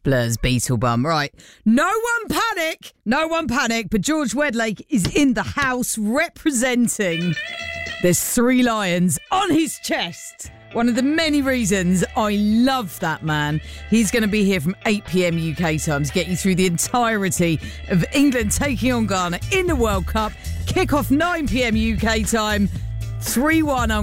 Blur's Beetlebum. Right. No one panic, but George Wedlake is in the house representing. There's 3 lions on his chest. One of the many reasons I love that man. He's going to be here from 8 p.m. UK time to get you through the entirety of England taking on Ghana in the World Cup. Kick off 9 p.m. UK time. 3-1